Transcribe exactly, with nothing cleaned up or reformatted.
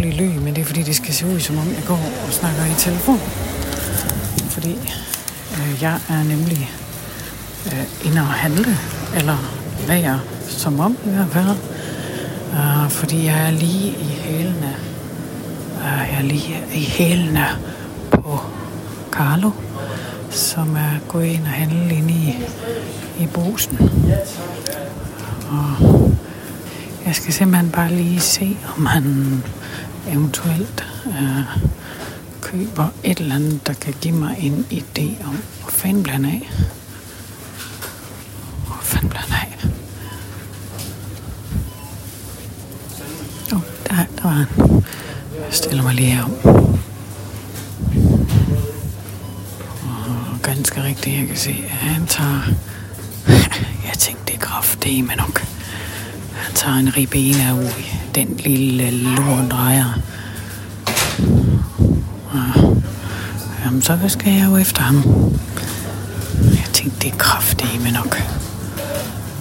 dårlig ly, men det er fordi, det skal se ud, som om jeg går og snakker i telefon. Fordi øh, jeg er nemlig øh, inde og handle, eller lager som om i hvert fald. Uh, fordi jeg er lige i hælene. Uh, jeg er lige i hælene på Carlo, som er gået ind og handlet inde i, i Brugsen. Og jeg skal simpelthen bare lige se, om han eventuelt uh, køber et eller andet, der kan give mig en idé om, hvor fanden bliver han af. Hvor fanden bliver han af? Åh, oh, der, der var han. Jeg stiller mig lige herom. Og ganske rigtigt, jeg kan se, at han tager... Jeg tænkte, det er kraftedeme nok. Han tager en ribena ud i den lille lort drejer. Og, jamen, så skal jeg jo efter ham. Jeg tænkte, det er kraftedeme nok.